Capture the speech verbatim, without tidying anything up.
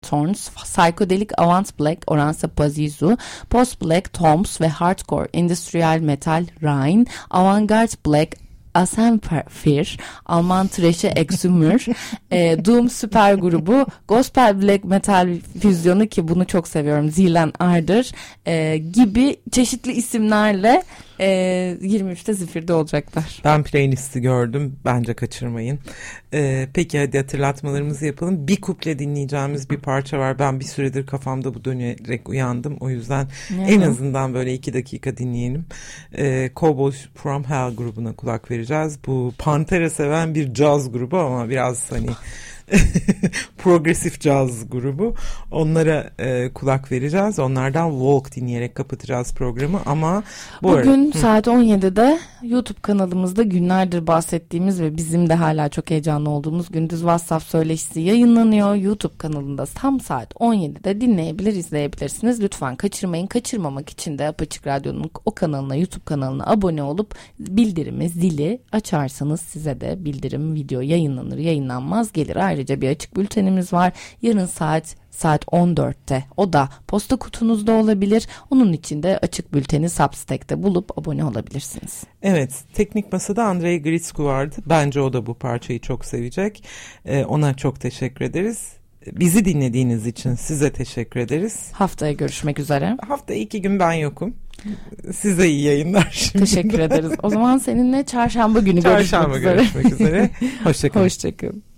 Thorns, Psychedelic Avant Black, Oranza Pazuzu, Post Black, Toms ve Hardcore Industrial Metal, Rhine, Avantgarde Black, Asenfir, Alman Thrash'i Exhumer, e, Doom süper grubu, Gospel Black Metal füzyonu ki bunu çok seviyorum, Zielen Arder e, gibi çeşitli isimlerle e, yirmi üçte Zifir'de olacaklar. Ben playlisti gördüm, bence kaçırmayın. E, peki hadi hatırlatmalarımızı yapalım. Bir kuple dinleyeceğimiz bir parça var. Ben bir süredir kafamda bu dönerek uyandım. O yüzden ne en o? azından böyle iki dakika dinleyelim. E, Cowboys from Hell grubuna kulak vereceğiz. Bu Pantera seven bir caz grubu ama biraz hani progresif caz grubu. Onlara e, kulak vereceğiz. Onlardan Walk dinleyerek kapatacağız programı ama bu bugün ara... saat on yedide YouTube kanalımızda günlerdir bahsettiğimiz ve bizim de hala çok heyecanlı olduğumuz Gündüz WhatsApp söyleşisi yayınlanıyor. YouTube kanalında tam saat on yedide dinleyebilir, izleyebilirsiniz. Lütfen kaçırmayın. Kaçırmamak için de Apaçık Radyo'nun o kanalına, YouTube kanalına abone olup bildirimi, zili açarsanız size de bildirim, video yayınlanır, yayınlanmaz gelir. Ayrıca bir açık bültenimiz var. Yarın saat saat on dörtte. O da posta kutunuzda olabilir. Onun için de açık bülteni Substack'te bulup abone olabilirsiniz. Evet, Teknik Masa'da Andrei Gritsku vardı. Bence o da bu parçayı çok sevecek. Ee, ona çok teşekkür ederiz. Bizi dinlediğiniz için size teşekkür ederiz. Haftaya görüşmek üzere. Haftaya iki gün ben yokum. Size iyi yayınlar şimdi. Teşekkür ederiz. O zaman seninle çarşamba günü çarşamba görüşmek üzere. Çarşamba görüşmek üzere. Hoşçakalın. Hoşçakalın.